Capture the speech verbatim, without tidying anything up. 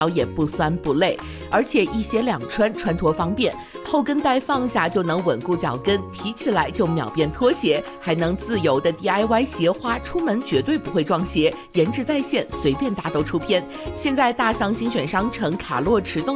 也不酸不累，而且一鞋两穿，穿脱方便，后跟带放下就能稳固脚跟，提起来就秒变拖鞋，还能自由的 D I Y 鞋花，出门绝对不会撞鞋，颜值在线，随便搭都出片。现在大象新选商城卡洛驰动